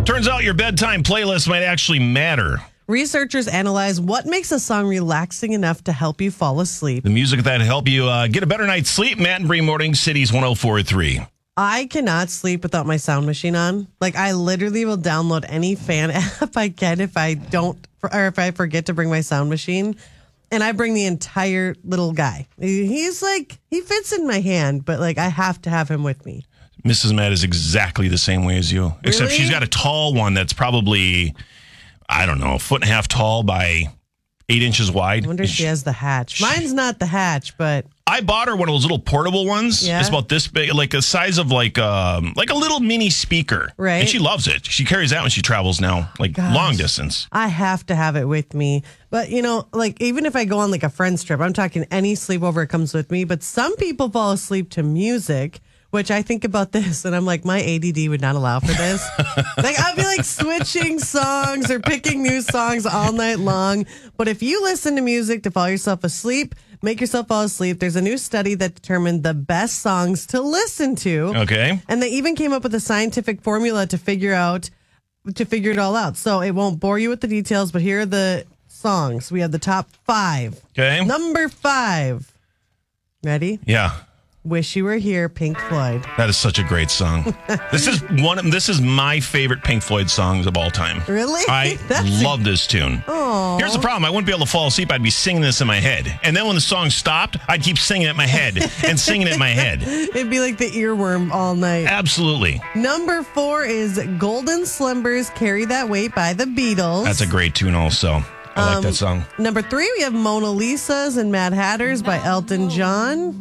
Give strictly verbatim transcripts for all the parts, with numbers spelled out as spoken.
Turns out your bedtime playlist might actually matter. Researchers analyze what makes a song relaxing enough to help you fall asleep. The music that help you uh, get a better night's sleep. Matt and Bree Morning, Cities one oh four point three. I cannot sleep without my sound machine on. Like, I literally will download any fan app I can if I don't, or if I forget to bring my sound machine. And I bring the entire little guy. He's like, he fits in my hand, but like, I have to have him with me. Missus Matt is exactly the same way as you, really? Except she's got a tall one that's probably, I don't know, a foot and a half tall by eight inches wide. I wonder if she has the hatch. Mine's not the hatch, but I bought her one of those little portable ones. Yeah. It's about this big, like the size of like um like a little mini speaker. Right. And she loves it. She carries that when she travels now, like Gosh. long distance. I have to have it with me. But, you know, like even if I go on like a friend's trip, I'm talking any sleepover, it comes with me. But some people fall asleep to music, which I think about this and I'm like, my A D D would not allow for this. Like, I'd be like switching songs or picking new songs all night long. But if you listen to music to fall yourself asleep, make yourself fall asleep, there's a new study that determined the best songs to listen to. Okay. And they even came up with a scientific formula to figure out, to figure it all out. So it won't bore you with the details, but here are the songs. We have the top five. Okay. Number five. Ready? Yeah. Wish You Were Here, Pink Floyd. That is such a great song. This is one of, this is my favorite Pink Floyd songs of all time. Really? I That's love this tune. Aww. Here's the problem. I wouldn't be able to fall asleep. I'd be singing this in my head. And then when the song stopped, I'd keep singing it in my head and singing it in my head. It'd be like the earworm all night. Absolutely. Number four is Golden Slumbers, Carry That Weight by the Beatles. That's a great tune also. I like Um, that song. Number three, we have Mona Lisa's and Mad Hatters by Elton John.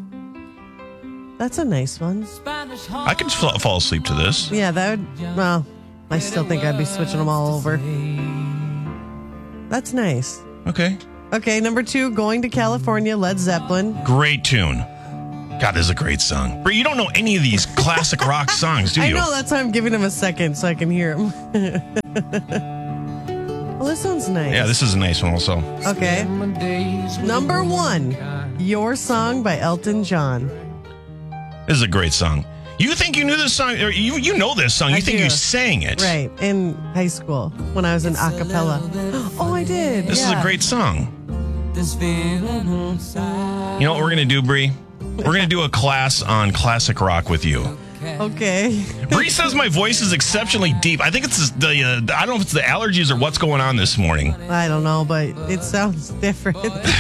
That's a nice one. I could fall, fall asleep to this. Yeah, that would, well, I still think I'd be switching them all over. That's nice. Okay. Okay, number two, Going to California, Led Zeppelin. Great tune. God, this is a great song. But you don't know any of these classic rock songs, do you? I know, that's why I'm giving him a second so I can hear him. Well, this one's nice. Yeah, this is a nice one also. Okay. Number one, Your Song by Elton John. This is a great song. You think you knew this song, or you you know this song. You I think do. you sang it. Right, in high school when I was in a cappella. Oh, I did. This yeah. is a great song. Mm-hmm. You know what we're going to do, Bree? We're going to do a class on classic rock with you. Okay. Bree says my voice is exceptionally deep. I think it's the, uh, I don't know if it's the allergies or what's going on this morning. I don't know, but it sounds different.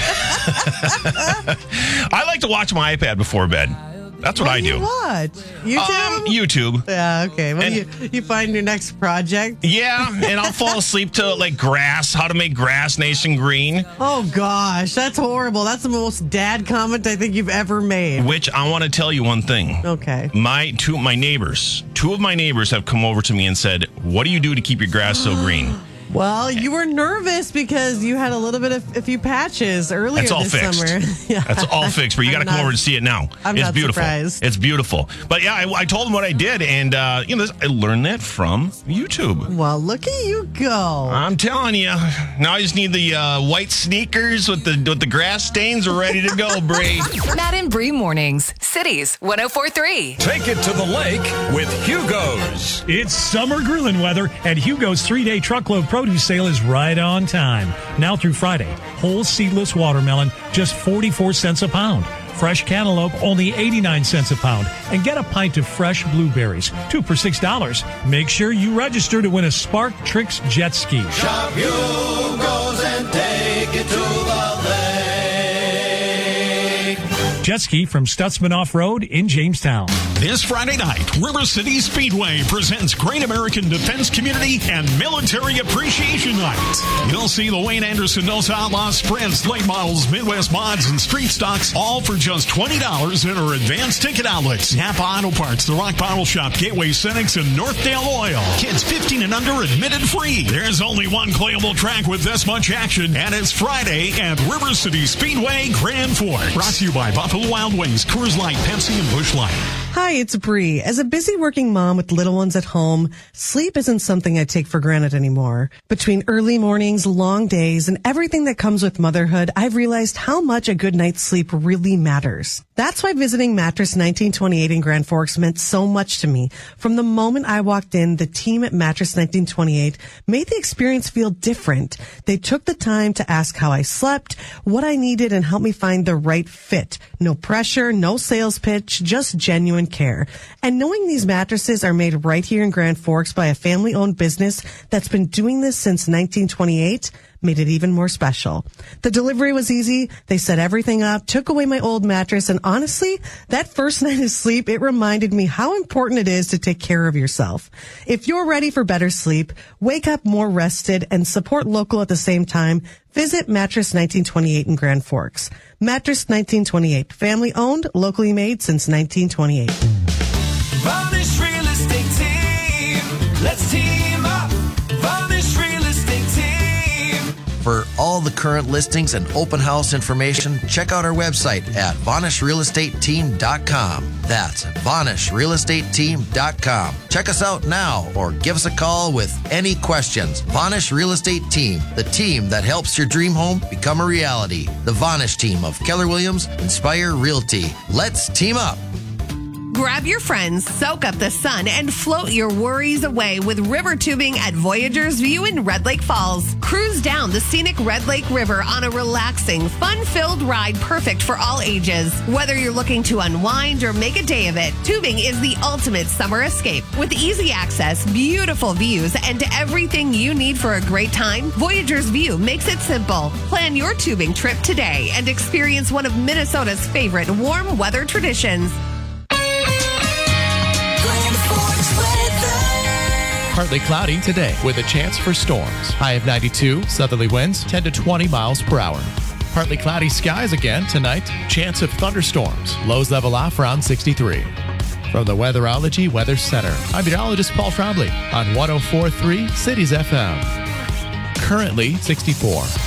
I like to watch my iPad before bed. That's what, What I do do. you watch? YouTube? Um, YouTube. Yeah, okay. When And- you, you find your next project? Yeah, and I'll fall asleep to like grass, how to make grass nice and green, Oh, gosh. That's horrible. That's the most dad comment I think you've ever made. which I want to tell you one thing. Okay. My two my neighbors, two of my neighbors have come over to me and said, "What do you do to keep your grass so green?" Well, you were nervous because you had a little bit of a few patches earlier That's all this fixed. summer. Yeah. That's all fixed, but you got to I'm come not- over and see it now. I'm it's not beautiful. surprised. It's beautiful. But yeah, I, I told them what I did, and uh, you know, this, I learned that from YouTube. Well, look at you go. I'm telling you. Now I just need the uh, white sneakers with the with the grass stains. We're ready to go, Bree. Matt and Bree Mornings, Cities one oh four point three. Take it to the lake with Hugo's. It's summer grilling weather, and Hugo's three-day truckload produce sale is right on time. Now through Friday, whole seedless watermelon, just forty-four cents a pound. Fresh cantaloupe, only eighty-nine cents a pound. And get a pint of fresh blueberries, two for six dollars. Make sure you register to win a Spark Tricks jet ski. Shop Hugo's and take it to the lake. Jet ski from Stutzman Off-Road in Jamestown. This Friday night, River City Speedway presents Great American Defense Community and Military Appreciation Night. You'll see the Wayne Anderson Nos Outlaws Sprints, late models, Midwest mods, and street stocks, all for just twenty dollars in our advanced ticket outlets. Napa Auto Parts, The Rock Bottle Shop, Gateway Cynics, and Northdale Oil. Kids fifteen and under admitted free. There's only one playable track with this much action, and it's Friday at River City Speedway Grand Forks. Brought to you by Buffalo Wild Wings, Coors Light, Pepsi, and Busch Light. Hi, it's Bree. As a busy working mom with little ones at home, sleep isn't something I take for granted anymore. Between early mornings, long days, and everything that comes with motherhood, I've realized how much a good night's sleep really matters. That's why visiting Mattress nineteen twenty-eight in Grand Forks meant so much to me. From the moment I walked in, the team at Mattress nineteen twenty-eight made the experience feel different. They took the time to ask how I slept, what I needed, and help me find the right fit. No pressure, no sales pitch, just genuine care. And knowing these mattresses are made right here in Grand Forks by a family-owned business that's been doing this since nineteen twenty-eight made it even more special. The delivery was easy. They set everything up, took away my old mattress, and honestly, that first night of sleep, it reminded me how important it is to take care of yourself. If you're ready for better sleep, wake up more rested, and support local at the same time, visit Mattress nineteen twenty-eight in Grand Forks. Mattress nineteen twenty-eight, family owned, locally made since nineteen twenty-eight. Varnish Real Estate Team. Let's team up. Varnish Real Estate Team. For all the current listings and open house information, check out our website at Vanish Real Estate Team dot com. That's Vanish Real Estate Team dot com. Check us out now or give us a call with any questions. Vanish Real Estate Team, the team that helps your dream home become a reality. The Vanish team of Keller Williams, Inspire Realty. Let's team up. Grab your friends, soak up the sun, and float your worries away with river tubing at Voyager's View in Red Lake Falls. Cruise down the scenic Red Lake River on a relaxing, fun-filled ride perfect for all ages. Whether you're looking to unwind or make a day of it, tubing is the ultimate summer escape. With easy access, beautiful views, and everything you need for a great time, Voyager's View makes it simple. Plan your tubing trip today and experience one of Minnesota's favorite warm weather traditions. Partly cloudy today with a chance for storms. High of ninety-two, southerly winds ten to twenty miles per hour. Partly cloudy skies again tonight. Chance of thunderstorms. Lows level off around sixty-three. From the Weatherology Weather Center, I'm meteorologist Paul Trombley on one oh four point three Cities F M. Currently sixty-four.